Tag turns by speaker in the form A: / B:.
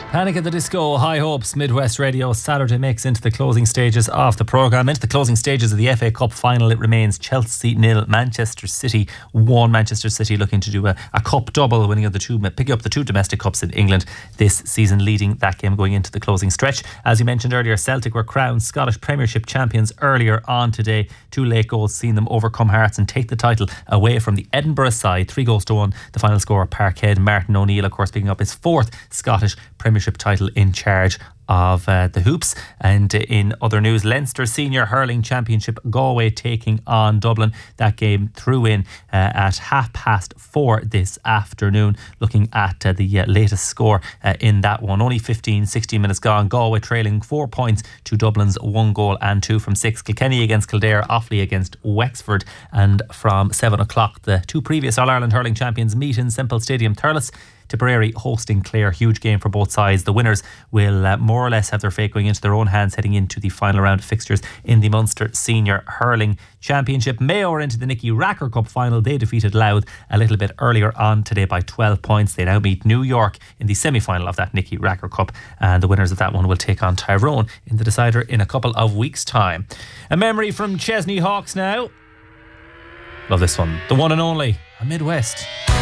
A: Panic at the Disco, High Hopes, Midwest Radio, Saturday mix into the closing stages of the programme. Into the closing stages of the FA Cup final, it remains Chelsea 0, Manchester City 1. Manchester City looking to do a cup double, winning of the two, picking up the two domestic cups in England this season, leading that game going into the closing stretch. As you mentioned earlier, Celtic were crowned Scottish Premiership champions earlier on today. 2 late goals seen them overcome Hearts and take the title away from the Edinburgh side, 3-1. The final score at Parkhead. Martin O'Neill, of course, picking up his 4th Scottish Premiership title in charge of the Hoops. And in other news, Leinster Senior Hurling Championship, Galway taking on Dublin. That game threw in at 4:30 this afternoon. Looking at the latest score in that one, only 16 minutes gone. Galway trailing 4 points to Dublin's 1 goal and 2 from 6. Kilkenny against Kildare, Offaly against Wexford. And from 7 o'clock, the two previous All-Ireland hurling champions meet in Semple Stadium, Thurles. Tipperary hosting Clare. Huge game for both sides. The winners will more or less have their fate going into their own hands heading into the final round of fixtures in the Munster Senior Hurling Championship. Mayo are into the Nicky Racker Cup final. They defeated Louth a little bit earlier on today by 12 points. They now meet New York in the semi-final of that Nicky Racker Cup, and the winners of that one will take on Tyrone in the decider in a couple of weeks' time. A memory from Chesney Hawkes now. Love this one. The one and only, a Midwest.